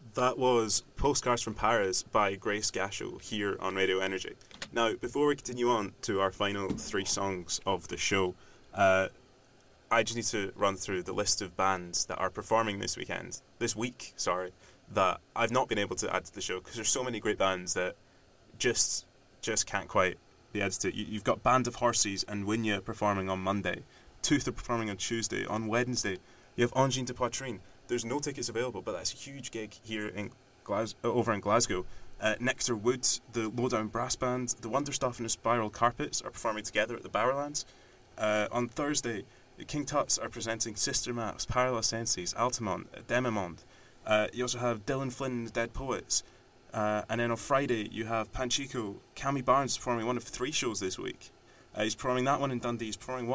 That was Postcards from Paris by Grace Gasho here on Radio Energy. Now, before we continue on to our final three songs of the show, I just need to run through the list of bands that are performing this week, that I've not been able to add to the show because there's so many great bands that just can't quite be added to. You've got Band of Horses and Winya performing on Monday. Tooth are performing on Tuesday. On Wednesday, you have Angine de Poitrine. There's no tickets available, but that's a huge gig here in over in Glasgow. Nectar Wood, the Lowdown Brass Band, the Wonderstuff and the Spiral Carpets are performing together at the Barrowlands. On Thursday, King Tut's are presenting Sister Maps, Parallel Senses, Altamont, Demimonde. You also have Dylan Flynn and the Dead Poets. And then on Friday, you have Panchico. Cammy Barnes is performing one of 3 shows this week. He's performing that one in Dundee. He's performing one